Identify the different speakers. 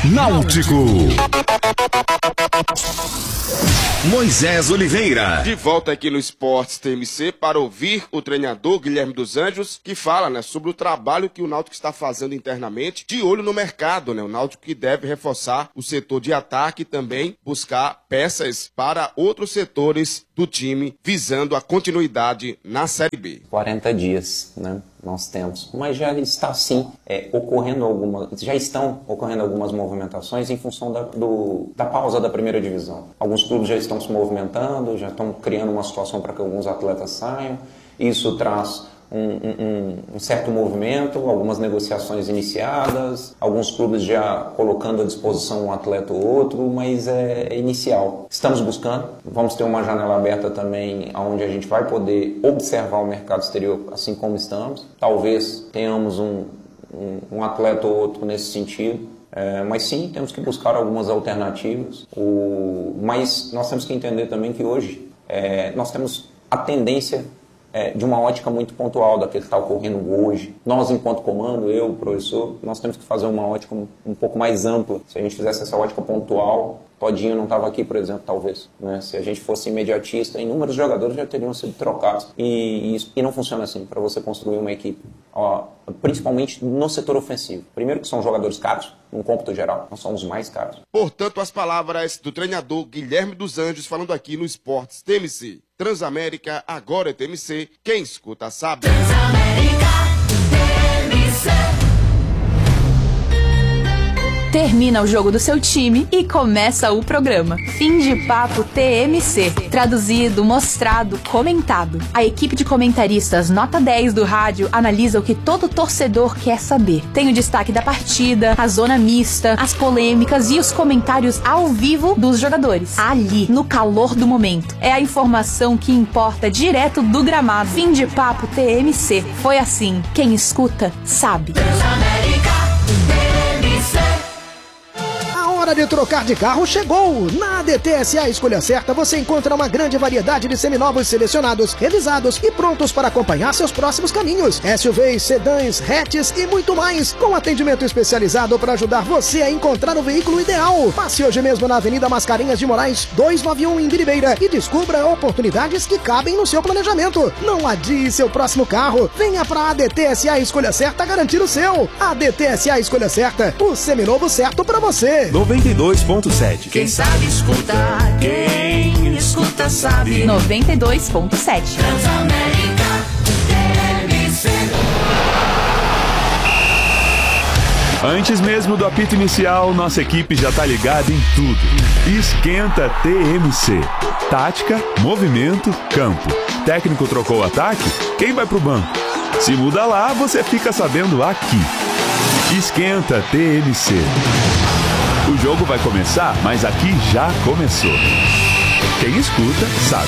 Speaker 1: Náutico. Moisés Oliveira.
Speaker 2: De volta aqui no Esportes TMC para ouvir o treinador Guilherme dos Anjos, que fala, sobre o trabalho que o Náutico está fazendo internamente, de olho no mercado, O Náutico que deve reforçar o setor de ataque e também buscar peças para outros setores do time, visando a continuidade na Série B.
Speaker 3: 40 dias, nós temos, mas já está sim já estão ocorrendo algumas movimentações em função da pausa da primeira divisão. Alguns clubes já estão se movimentando, já estão criando uma situação para que alguns atletas saiam. Isso traz um certo movimento, algumas negociações iniciadas, alguns clubes já colocando à disposição um atleta ou outro, mas é inicial. Estamos buscando, vamos ter uma janela aberta também, onde a gente vai poder observar o mercado exterior assim como estamos. Talvez tenhamos um atleta ou outro nesse sentido. Mas sim, temos que buscar algumas alternativas. Mas nós temos que entender também que hoje nós temos a tendência de uma ótica muito pontual daquilo que está ocorrendo hoje. Nós, enquanto comando, eu, professor, nós temos que fazer uma ótica um pouco mais ampla. Se a gente fizesse essa ótica pontual, Todinho não estava aqui, por exemplo, talvez. Se a gente fosse imediatista, inúmeros jogadores já teriam sido trocados. E não funciona assim, para você construir uma equipe. Principalmente no setor ofensivo. Primeiro que são jogadores caros, num cômputo geral, nós somos mais caros.
Speaker 2: Portanto, as palavras do treinador Guilherme dos Anjos falando aqui no Esportes TMC. Transamérica, agora é TMC, quem escuta sabe.
Speaker 4: Transamérica, TMC.
Speaker 5: Termina o jogo do seu time e começa o programa. Fim de papo TMC. Traduzido, mostrado, comentado. A equipe de comentaristas nota 10 do rádio analisa o que todo torcedor quer saber. Tem o destaque da partida, a zona mista, as polêmicas e os comentários ao vivo dos jogadores. Ali, no calor do momento. É a informação que importa direto do gramado. Fim de papo TMC. Foi assim. Quem escuta, sabe.
Speaker 4: Transamérica, TMC.
Speaker 6: Hora de trocar de carro chegou! Na ADT-SA Escolha Certa você encontra uma grande variedade de seminovos selecionados, revisados e prontos para acompanhar seus próximos caminhos. SUVs, sedãs, hatches e muito mais, com atendimento especializado para ajudar você a encontrar o veículo ideal. Passe hoje mesmo na Avenida Mascarenhas de Moraes, 291 em Biribeira e descubra oportunidades que cabem no seu planejamento. Não adie seu próximo carro. Venha para a ADT-SA Escolha Certa garantir o seu. ADT-SA Escolha Certa, o seminovo certo para você.
Speaker 1: 92.7.
Speaker 4: Quem sabe escutar, quem escuta sabe.
Speaker 5: 92.7.
Speaker 4: Transamérica, TMC.
Speaker 1: Antes mesmo do apito inicial, nossa equipe já tá ligada em tudo. Esquenta TMC. Tática, movimento, campo. Técnico trocou o ataque? Quem vai pro banco? Se muda lá, você fica sabendo aqui. Esquenta TMC. O jogo vai começar, mas aqui já começou. Quem escuta, sabe.